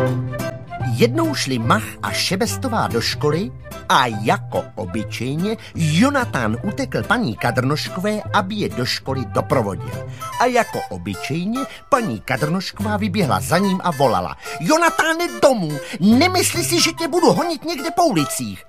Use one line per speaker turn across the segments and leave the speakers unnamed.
Jednou šli Mach a Šebestová do školy a jako obyčejně Jonatán utekl paní Kadrnoškové, aby je do školy doprovodil. A jako obyčejně paní Kadrnošková vyběhla za ním a volala: Jonatáne, domů, nemysli si, že tě budu honit někde po ulicích.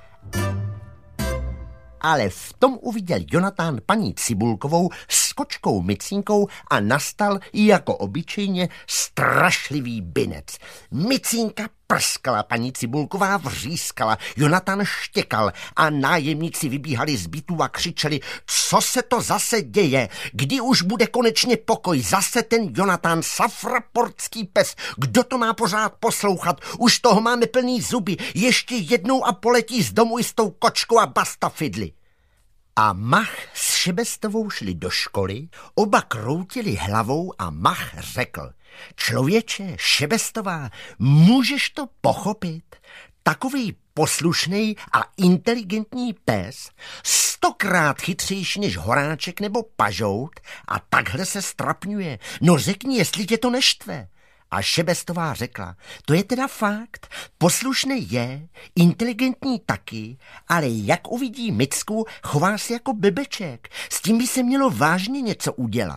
Ale v tom uviděl Jonatán paní Cibulkovou s kočkou Micínkou a nastal jako obyčejně strašlivý binec. Micínka prskala, paní Cibulková vřískala, Jonatán štěkal a nájemníci vybíhali z bytů a křičeli: co se to zase děje? Kdy už bude konečně pokoj? Zase ten Jonatán, safraportský pes. Kdo to má pořád poslouchat? Už toho máme plný zuby. Ještě jednou a poletí z domu i s tou kočkou a basta fidly. A Mach s Šebestovou šli do školy, oba kroutili hlavou a Mach řekl: člověče, Šebestová, můžeš to pochopit? Takový poslušný a inteligentní pes, 100krát chytřejší než Horáček nebo Pažout, a takhle se strapňuje. No řekni, jestli tě to neštve. A Šebestová řekla: to je teda fakt, poslušný je, inteligentní taky, ale jak uvidí Micku, chová se jako blbeček. S tím by se mělo vážně něco udělat.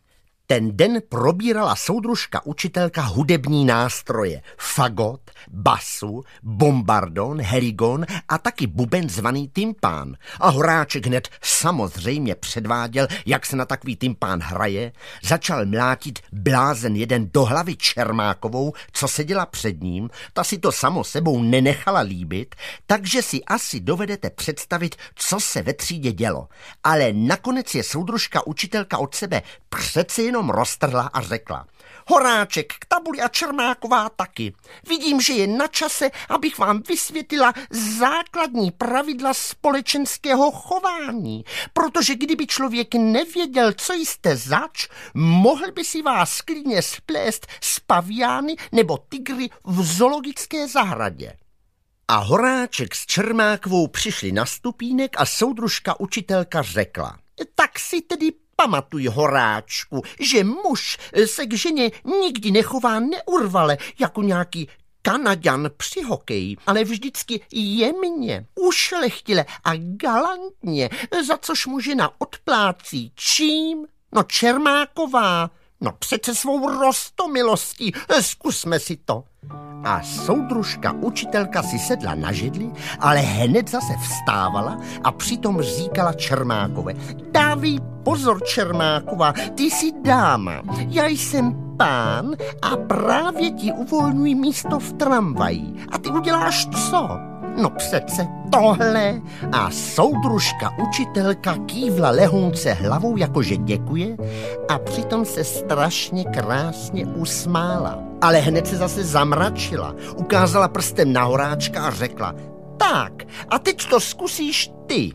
Ten den probírala soudružka učitelka hudební nástroje, fagot, basu, bombardon, heligon a taky buben zvaný tympán. A Horáček hned samozřejmě předváděl, jak se na takový tympán hraje. Začal mlátit blázen jeden do hlavy Čermákovou, co seděla před ním. Ta si to samo sebou nenechala líbit, takže si asi dovedete představit, co se ve třídě dělo. Ale nakonec je soudružka učitelka od sebe přece jenom roztrhla a řekla: Horáček k tabuli a Čermáková taky. Vidím, že je na čase, abych vám vysvětlila základní pravidla společenského chování, protože kdyby člověk nevěděl, co jste zač, mohl by si vás klidně splést s paviány nebo tygry v zoologické zahradě. A Horáček s Čermákovou přišli na stupínek a soudružka učitelka řekla: tak si tedy pamatuj, Horáčku, že muž se k ženě nikdy nechová neurvale jako nějaký Kanaďan při hokeji, ale vždycky jemně, ušlechtile a galantně, za což mu žena odplácí čím? No Čermáková, no přece svou roztomilostí, zkusme si to. A soudružka učitelka si sedla na židli, ale hned zase vstávala a přitom říkala Čermákové: dávej pozor, Čermáková, ty jsi dáma, já jsem pán a právě ti uvolňuji místo v tramvaji. A ty uděláš co? No přece tohle. A soudružka učitelka kývla lehonce hlavou, jakože děkuje, a přitom se strašně krásně usmála. Ale hned se zase zamračila, ukázala prstem na Horáčka a řekla: tak, a teď to zkusíš ty.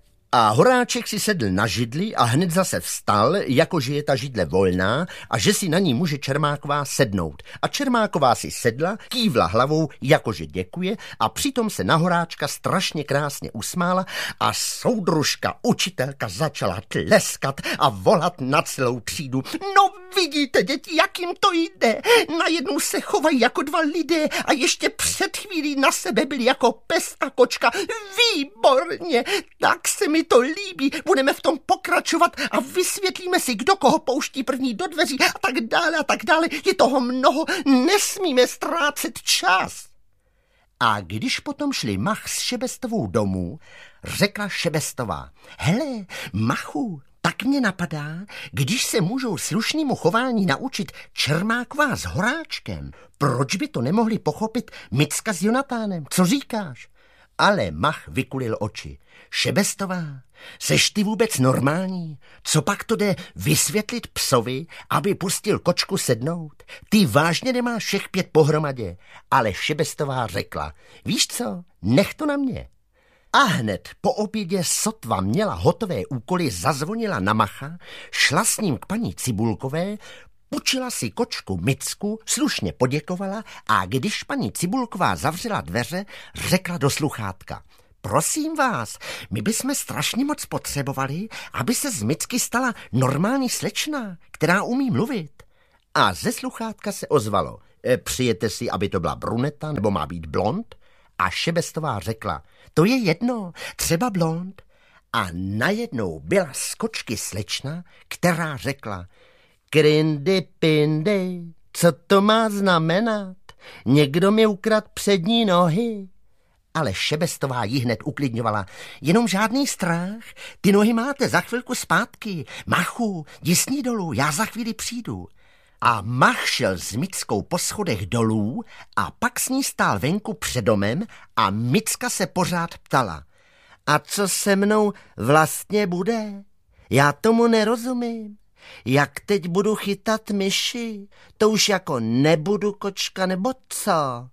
A Horáček si sedl na židli a hned zase vstal, jakože je ta židle volná a že si na ní může Čermáková sednout. A Čermáková si sedla, kývla hlavou, jakože děkuje, a přitom se na Horáčka strašně krásně usmála a soudružka učitelka začala tleskat a volat na celou třídu: no vidíte, děti, jak jim to jde. Najednou se chovají jako dva lidé a ještě před chvílí na sebe byli jako pes a kočka. Výborně, tak se mi to líbí. Budeme v tom pokračovat a vysvětlíme si, kdo koho pouští první do dveří a tak dále a tak dále. Je toho mnoho, nesmíme ztrácet čas. A když potom šli Mach s Šebestovou domů, řekla Šebestová: hele, Machu, tak mě napadá, když se můžou slušnému chování naučit Čermáková s Horáčkem, proč by to nemohli pochopit Micka s Jonatánem? Co říkáš? Ale Mach vykulil oči. Šebestová, seš ty vůbec normální? Co pak to jde vysvětlit psovi, aby pustil kočku sednout? Ty vážně nemáš všech 5 pohromadě. Ale Šebestová řekla: víš co, nech to na mě. A hned po obědě sotva měla hotové úkoly, zazvonila na Macha, šla s ním k paní Cibulkové, půjčila si kočku Micku, slušně poděkovala a když paní Cibulková zavřela dveře, řekla do sluchátka: prosím vás, my bychom strašně moc potřebovali, aby se z Micky stala normální slečna, která umí mluvit. A ze sluchátka se ozvalo: Přijete si, aby to byla bruneta, nebo má být blond? A Šebestová řekla, to je jedno, třeba blond. A najednou byla z kočky slečna, která řekla, krindy pindy, co to má znamenat? Někdo mi ukradl přední nohy. Ale Šebestová ji hned uklidňovala. Jenom žádný strach, ty nohy máte za chvilku zpátky. Machu, jdi s ní dolů, já za chvíli přijdu. A Mach šel s Mickou po schodech dolů a pak s ní stál venku před domem a Micka se pořád ptala. A co se mnou vlastně bude? Já tomu nerozumím. Jak teď budu chytat myši? To už jako nebudu kočka nebo co?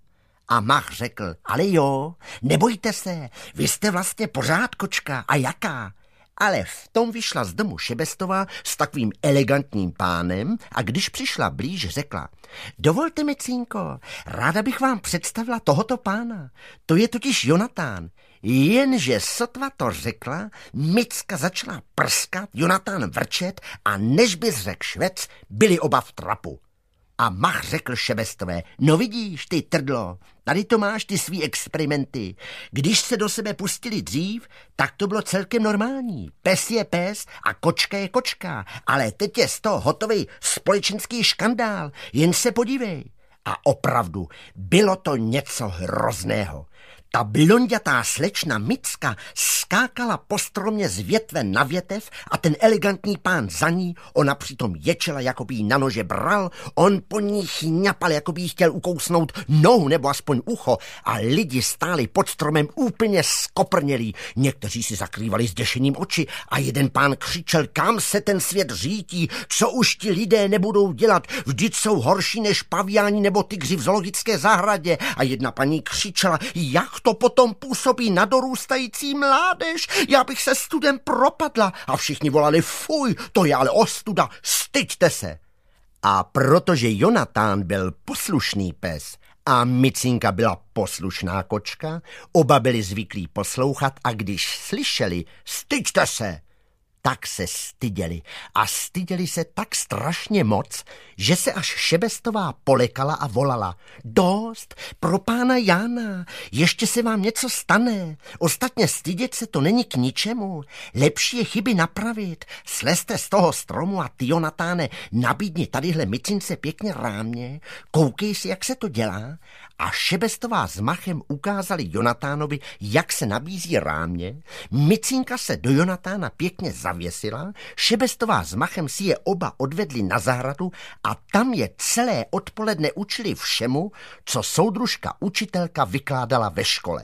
A Mach řekl, ale jo, nebojte se, vy jste vlastně pořád kočka. A jaká? Ale v tom vyšla z domu Šebestová s takovým elegantním pánem a když přišla blíž, řekla, dovolte mi, Cínko, ráda bych vám představila tohoto pána. To je totiž Jonatán. Jenže sotva to řekla, Micka začala prskat, Jonatán vrčet a než bys řekl švec, byli oba v trapu. A Mach řekl Šebestové, no vidíš, ty trdlo, tady to máš ty svý experimenty. Když se do sebe pustili dřív, tak to bylo celkem normální. Pes je pes a kočka je kočka, ale teď je z toho hotový společenský škandál, jen se podívej. A opravdu, bylo to něco hrozného. Ta blondětá slečna Micka skákala po stromě z větve na větev a ten elegantní pán za ní, ona přitom ječela, jako by jí na nože bral, on po ní chňapal, jako by jí chtěl ukousnout nohu nebo aspoň ucho a lidi stáli pod stromem úplně skoprnělí. Někteří si zakrývali zděšením oči a jeden pán křičel, kam se ten svět řítí, co už ti lidé nebudou dělat, vždyť jsou horší než paviáni nebo tygři v zoologické zahradě. A jedna paní křičela, jak to potom působí na dorůstající mládež, já bych se studem propadla. A všichni volali, fuj, to je ale ostuda, styďte se. A protože Jonatán byl poslušný pes a Micinka byla poslušná kočka, oba byli zvyklí poslouchat a když slyšeli, styďte se, tak se styděli. A styděli se tak strašně moc, že se až Šebestová polekala a volala. Dost, pro pána Jána, ještě se vám něco stane. Ostatně stydět se to není k ničemu. Lepší je chyby napravit. Slezte z toho stromu a ty, Jonatáne, nabídni tadyhle Micince pěkně rámě. Koukej si, jak se to dělá. A Šebestová s Machem ukázali Jonatánovi, jak se nabízí rámě. Micinka se do Jonatána pěkně zavěsila, Šebestová s Machem si je oba odvedli na zahradu a tam je celé odpoledne učili všemu, co soudružka učitelka vykládala ve škole.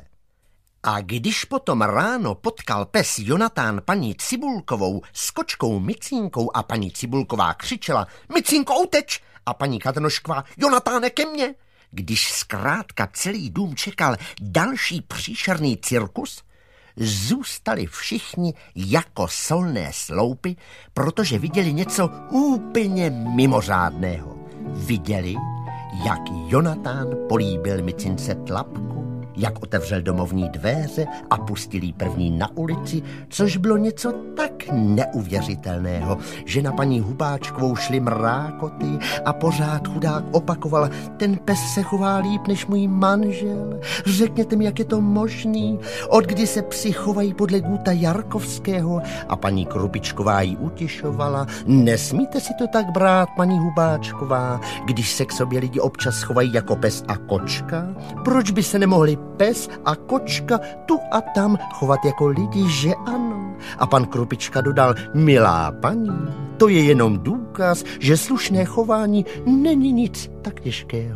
A když potom ráno potkal pes Jonatán paní Cibulkovou s kočkou Micinkou a paní Cibulková křičela, Micinko, uteč! A paní Kadnošková, Jonatáne, ke mně! Když zkrátka celý dům čekal další příšerný cirkus, zůstali všichni jako solné sloupy, protože viděli něco úplně mimořádného. Viděli, jak Jonatán políbil Micince tlapku, jak otevřel domovní dveře a pustil jí první na ulici, což bylo něco tak neuvěřitelného, že na paní Hubáčkovou šly mrákoty a pořád chudák opakoval, ten pes se chová líp než můj manžel. Řekněte mi, jak je to možný, od kdy se psi chovají podle Guta Jarkovského. A paní Krupičková ji utěšovala, nesmíte si to tak brát, paní Hubáčková, když se k sobě lidi občas chovají jako pes a kočka, proč by se nemohli pes a kočka tu a tam chovat jako lidi, že ano? A pan Krupička dodal, milá paní, to je jenom důkaz, že slušné chování není nic tak těžkého.